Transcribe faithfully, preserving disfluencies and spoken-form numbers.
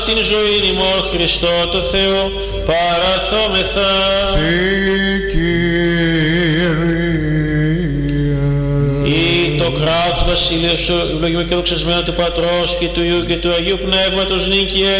την ζωή ημών Χριστό το Θεό παραθόμεθα. Ή το κράτος βασίλειο σου ευλογημένο και δοξασμένο του Πατρός και του Υιού και του Αγίου Πνεύματος νίκη